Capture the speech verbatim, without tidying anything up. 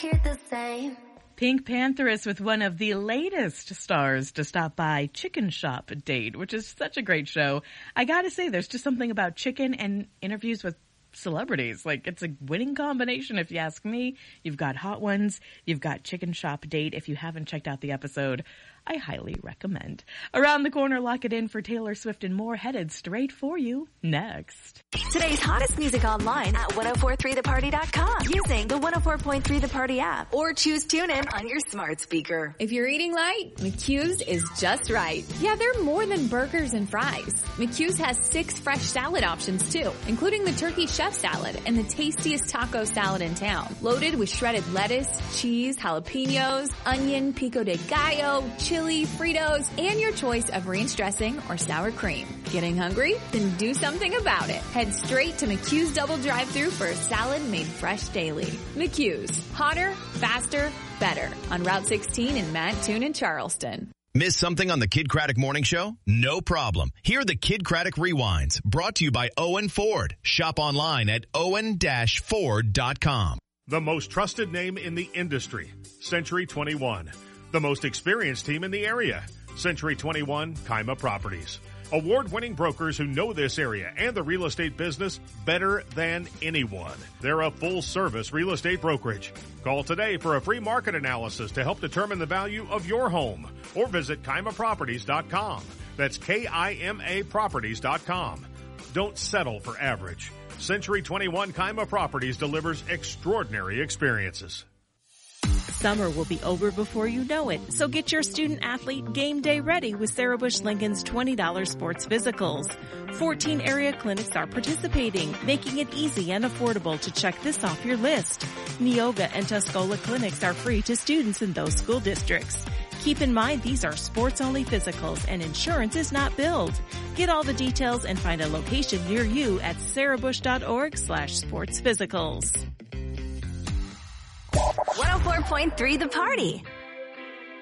here the same. Pink Pantheress with one of the latest stars to stop by Chicken Shop Date, which is such a great show. I gotta say, there's just something about chicken and interviews with celebrities. Like, it's a winning combination if you ask me. You've got Hot Ones, you've got Chicken Shop Date. If you haven't checked out the episode, I highly recommend. Around the corner, lock it in for Taylor Swift and more, headed straight for you next. Today's hottest music online at ten forty-three the party dot com using the one oh four point three The Party app or choose TuneIn on your smart speaker. If you're eating light, McHugh's is just right. Yeah, they're more than burgers and fries. McHugh's has six fresh salad options too, including the turkey chef salad and the tastiest taco salad in town. Loaded with shredded lettuce, cheese, jalapenos, onion, pico de gallo, chili, Fritos, and your choice of ranch dressing or sour cream. Getting hungry? Then do something about it. Head straight to McHugh's Double Drive-Thru for a salad made fresh daily. McHugh's. Hotter, faster, better. On Route sixteen in Mattoon and Charleston. Miss something on the Kid Craddock Morning Show? No problem. Hear the Kid Craddock Rewinds, brought to you by Owen Ford. Shop online at owen dash ford dot com. The most trusted name in the industry, Century twenty-one. The most experienced team in the area, Century twenty-one Kaima Properties. Award-winning brokers who know this area and the real estate business better than anyone. They're a full-service real estate brokerage. Call today for a free market analysis to help determine the value of your home, or visit Kaima Properties dot com. That's K I M A Properties dot com. Don't settle for average. Century twenty-one Kaima Properties delivers extraordinary experiences. Summer will be over before you know it, so get your student-athlete game day ready with Sarah Bush Lincoln's twenty dollars sports physicals. fourteen area clinics are participating, making it easy and affordable to check this off your list. Neoga and Tuscola clinics are free to students in those school districts. Keep in mind these are sports-only physicals and insurance is not billed. Get all the details and find a location near you at sarahbush.org slash sports physicals. one oh four point three The Party.